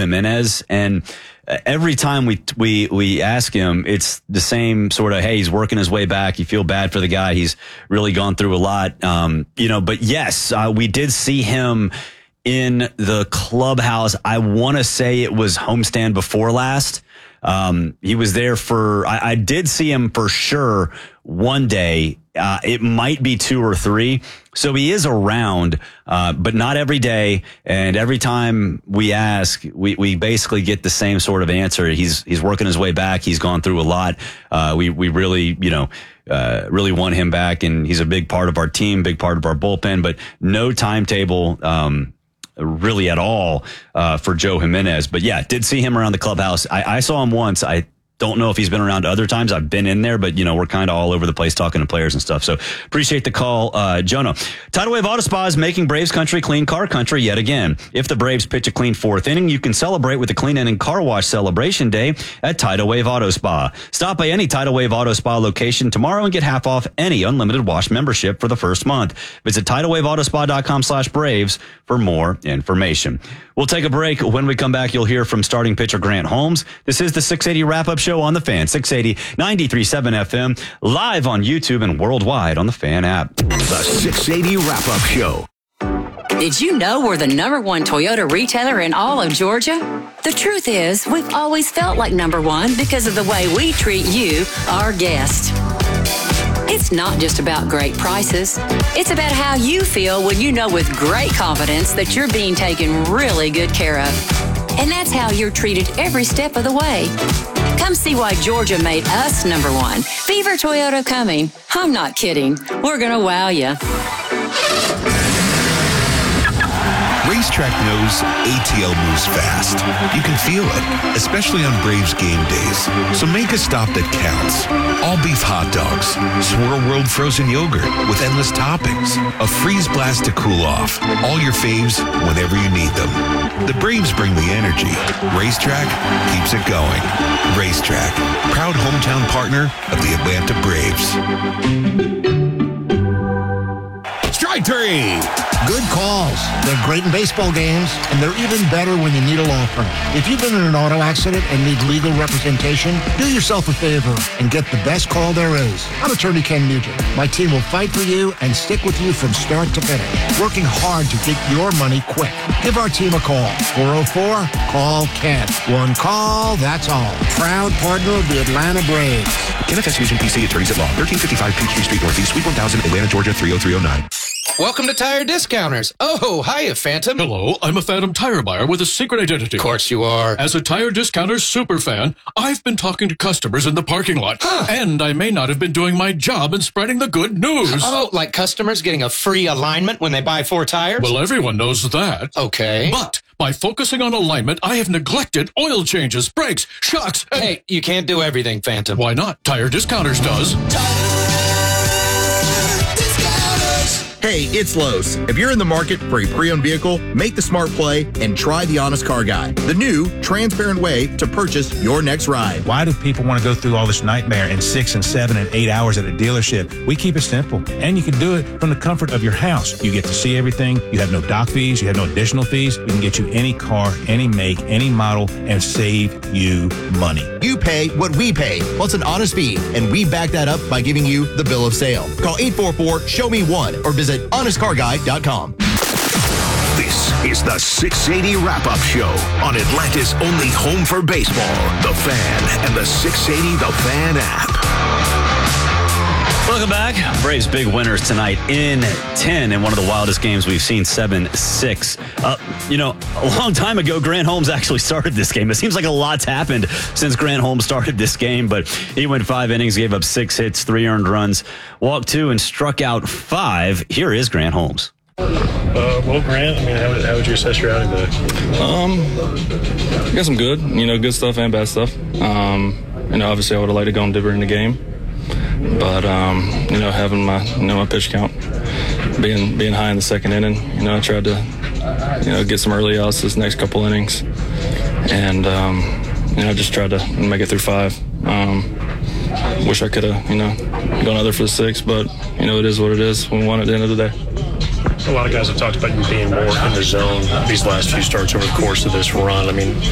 Jimenez, and every time we ask him, it's the same sort of, hey, he's working his way back. You feel bad for the guy. He's really gone through a lot. But yes, we did see him in the clubhouse. I want to say it was homestand before last. He was there I did see him for sure one day. It might be 2 or 3. So he is around, but not every day. And every time we ask, we basically get the same sort of answer. He's working his way back. He's gone through a lot. We really, really want him back, and he's a big part of our team, big part of our bullpen, but no timetable, really at all, for Joe Jimenez. But yeah, did see him around the clubhouse. I saw him once. I don't know if he's been around other times. I've been in there, but we're kind of all over the place talking to players and stuff. So appreciate the call, Jonah. Tidal Wave Auto Spa is making Braves country clean car country yet again. If the Braves pitch a clean 4th inning, you can celebrate with the Clean Inning Car Wash Celebration Day at Tidal Wave Auto Spa. Stop by any Tidal Wave Auto Spa location tomorrow and get half off any unlimited wash membership for the first month. Visit TidalWaveAutospa.com/Braves for more information. We'll take a break. When we come back, you'll hear from starting pitcher Grant Holmes. This is the 680 Wrap-Up Show on The Fan. 680, 93.7 FM, live on YouTube and worldwide on the Fan app. The 680 Wrap-Up Show. Did you know we're the #1 Toyota retailer in all of Georgia? The truth is, we've always felt like #1 because of the way we treat you, our guest. It's not just about great prices. It's about how you feel when you know with great confidence that you're being taken really good care of. And that's how you're treated every step of the way. Come see why Georgia made us #1. Beaver Toyota coming. I'm not kidding. We're going to wow you. Racetrack knows ATL moves fast. You can feel it, especially on Braves game days. So make a stop that counts. All beef hot dogs, Swirl World frozen yogurt with endless toppings, a freeze blast to cool off. All your faves whenever you need them. The Braves bring the energy. Racetrack keeps it going. Racetrack, proud hometown partner of the Atlanta Braves. Strike 3. Good calls. They're great in baseball games, and they're even better when you need a law firm. If you've been in an auto accident and need legal representation, do yourself a favor and get the best call there is. I'm attorney Ken Nugent. My team will fight for you and stick with you from start to finish, working hard to get your money quick. Give our team a call. 404-CALL-KEN. One call, that's all. Proud partner of the Atlanta Braves. Kenneth S. Nugent, PC, attorneys at law, 1355 Peachtree Street Northeast, Suite 1000, Atlanta, Georgia, 30309. Welcome to Tire Discounters. Oh, hiya, Phantom. Hello, I'm a Phantom tire buyer with a secret identity. Of course you are. As a Tire Discounters superfan, I've been talking to customers in the parking lot. Huh. And I may not have been doing my job in spreading the good news. Oh, like customers getting a free alignment when they buy 4 tires? Well, everyone knows that. Okay. But by focusing on alignment, I have neglected oil changes, brakes, shocks, and... Hey, you can't do everything, Phantom. Why not? Tire Discounters does. Hey, it's Lowe's. If you're in the market for a pre-owned vehicle, make the smart play and try the Honest Car Guy, the new, transparent way to purchase your next ride. Why do people want to go through all this nightmare in 6 and 7 and 8 hours at a dealership? We keep it simple, and you can do it from the comfort of your house. You get to see everything. You have no dock fees. You have no additional fees. We can get you any car, any make, any model, and save you money. You pay what we pay, plus an honest fee, and we back that up by giving you the bill of sale. Call 844-SHOW-ME-1 or visit honestcarguy.com. This is the 680 Wrap-Up Show on Atlanta's only home for baseball, The Fan, and the 680 The Fan app. Welcome back. Braves big winners tonight in 10 in one of the wildest games we've seen, 7-6. A long time ago, Grant Holmes actually started this game. It seems like a lot's happened since Grant Holmes started this game, but he went 5 innings, gave up 6 hits, 3 earned runs, walked 2, and struck out 5. Here is Grant Holmes. Well, Grant, how would you assess your outing today? I guess I'm good. Good stuff and bad stuff. Obviously I would have liked to go and dipper in the game. But, having my pitch count being high in the second inning, I tried to, get some early outs this next couple innings. And, just tried to make it through 5. Wish I could have, gone other for the 6, but, it is what it is. We won at the end of the day. A lot of guys have talked about you being more in the zone these last few starts over the course of this run.